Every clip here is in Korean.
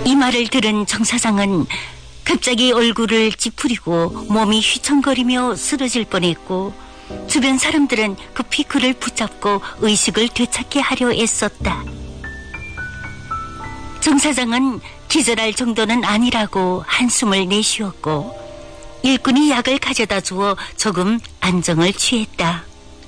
이 말을 들은 정 사장은 갑자기 얼굴을 찌푸리고 몸이 휘청거리며 쓰러질 뻔했고, 주변 사람들은 급히 그를 붙잡고 의식을 되찾게 하려 애썼다. 정 사장은 기절할 정도는 아니라고 한숨을 내쉬었고, 일꾼이 약을 가져다 주어 조금 안정을 취했다.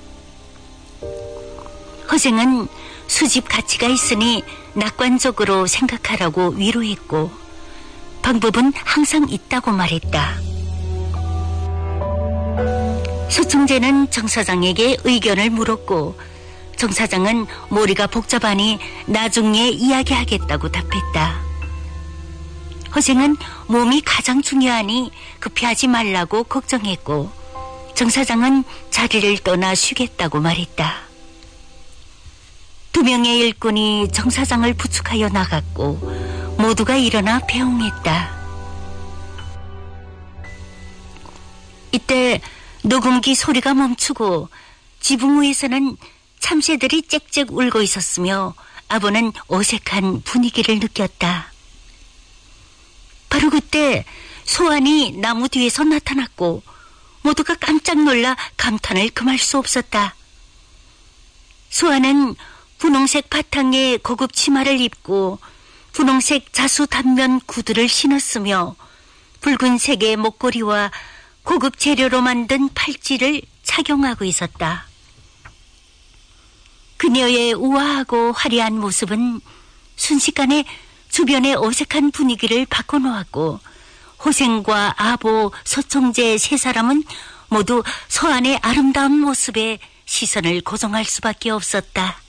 허생은 수집 가치가 있으니 낙관적으로 생각하라고 위로했고, 방법은 항상 있다고 말했다. 소총재는 정 사장에게 의견을 물었고, 정 사장은 머리가 복잡하니 나중에 이야기하겠다고 답했다. 허생은 몸이 가장 중요하니 급해하지 말라고 걱정했고, 정 사장은 자리를 떠나 쉬겠다고 말했다. 2명의 일꾼이 정 사장을 부축하여 나갔고, 모두가 일어나 배웅했다. 이때 녹음기 소리가 멈추고 지붕 위에서는 참새들이 짹짹 울고 있었으며, 아버는 어색한 분위기를 느꼈다. 바로 그때 소환이 나무 뒤에서 나타났고, 모두가 깜짝 놀라 감탄을 금할 수 없었다. 소환은 분홍색 바탕에 고급 치마를 입고 분홍색 자수 단면 구두를 신었으며, 붉은색의 목걸이와 고급 재료로 만든 팔찌를 착용하고 있었다. 그녀의 우아하고 화려한 모습은 순식간에 주변의 어색한 분위기를 바꿔놓았고, 호생과 아보, 소총재 3사람은 모두 소환의 아름다운 모습에 시선을 고정할 수밖에 없었다.